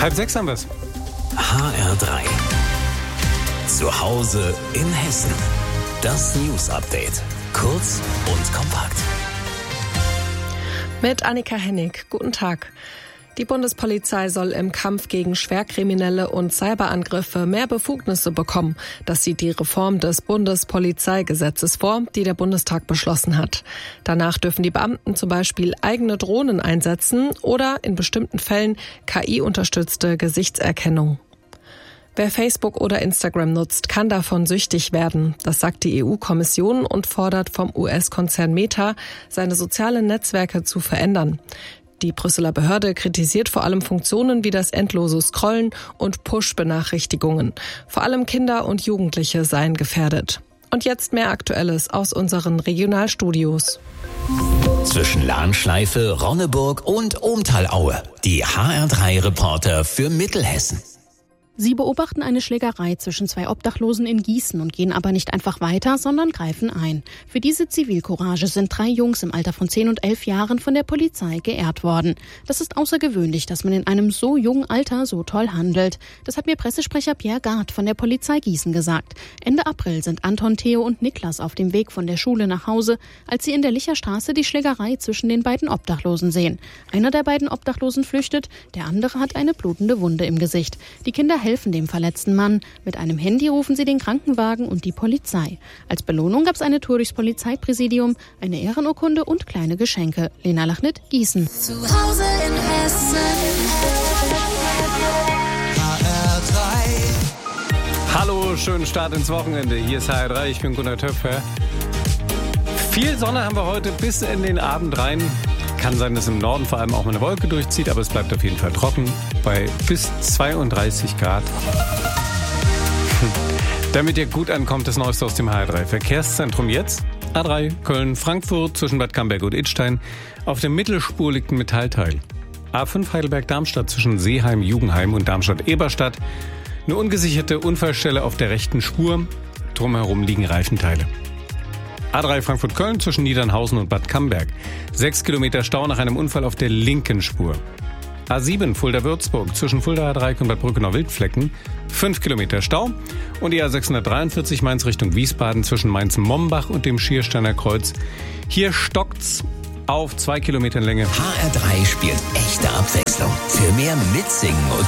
5:30 haben wir's. HR3. Zu Hause in Hessen. Das News-Update. Kurz und kompakt. Mit Annika Hennig. Guten Tag. Die Bundespolizei soll im Kampf gegen Schwerkriminelle und Cyberangriffe mehr Befugnisse bekommen. Das sieht die Reform des Bundespolizeigesetzes vor, die der Bundestag beschlossen hat. Danach dürfen die Beamten zum Beispiel eigene Drohnen einsetzen oder in bestimmten Fällen KI-unterstützte Gesichtserkennung. Wer Facebook oder Instagram nutzt, kann davon süchtig werden. Das sagt die EU-Kommission und fordert vom US-Konzern Meta, seine sozialen Netzwerke zu verändern. Die Brüsseler Behörde kritisiert vor allem Funktionen wie das endlose Scrollen und Push-Benachrichtigungen. Vor allem Kinder und Jugendliche seien gefährdet. Und jetzt mehr Aktuelles aus unseren Regionalstudios. Zwischen Lahnschleife, Ronneburg und Ohmtalaue. Die HR3-Reporter für Mittelhessen. Sie beobachten eine Schlägerei zwischen zwei Obdachlosen in Gießen und gehen aber nicht einfach weiter, sondern greifen ein. Für diese Zivilcourage sind 3 Jungs im Alter von 10 und 11 Jahren von der Polizei geehrt worden. Das ist außergewöhnlich, dass man in einem so jungen Alter so toll handelt. Das hat mir Pressesprecher Pierre Gard von der Polizei Gießen gesagt. Ende April sind Anton, Theo und Niklas auf dem Weg von der Schule nach Hause, als sie in der Licherstraße die Schlägerei zwischen den beiden Obdachlosen sehen. Einer der beiden Obdachlosen flüchtet, der andere hat eine blutende Wunde im Gesicht. Die Kinder helfen dem verletzten Mann. Mit einem Handy rufen sie den Krankenwagen und die Polizei. Als Belohnung gab es eine Tour durchs Polizeipräsidium, eine Ehrenurkunde und kleine Geschenke. Lena Lachnit, Gießen. Zu Hause in Hessen. HR3. Hallo, schönen Start ins Wochenende. Hier ist HR3, ich bin Gunnar Töpfer. Viel Sonne haben wir heute bis in den Abend rein. Kann sein, dass im Norden vor allem auch mal eine Wolke durchzieht, aber es bleibt auf jeden Fall trocken bei bis 32 Grad. Damit ihr gut ankommt, das Neueste aus dem HR3 Verkehrszentrum jetzt. A3 Köln-Frankfurt zwischen Bad Camberg und Idstein. Auf der Mittelspur liegt ein Metallteil. A5 Heidelberg-Darmstadt zwischen Seeheim-Jugendheim und Darmstadt-Eberstadt. Eine ungesicherte Unfallstelle auf der rechten Spur. Drumherum liegen Reifenteile. A3 Frankfurt-Köln zwischen Niedernhausen und Bad Camberg. 6 Kilometer Stau nach einem Unfall auf der linken Spur. A7 Fulda-Würzburg zwischen Fulda A3 und Bad Brückenau-Wildflecken. 5 Kilometer Stau. Und die A643 Mainz Richtung Wiesbaden zwischen Mainz-Mombach und dem Schiersteiner Kreuz. Hier stockt's auf 2 Kilometern Länge. HR3 spielt echte Abwechslung. Für mehr Mitsingen und